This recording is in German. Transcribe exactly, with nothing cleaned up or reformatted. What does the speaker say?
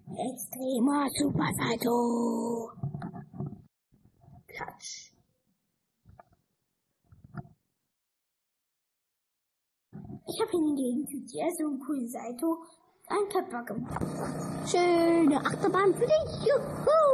Extremer Super Salto. Klatsch. Ich habe hingegen für G S und Cool Salto ein Pepper gemacht. Schöne Achterbahn für dich. Juhu!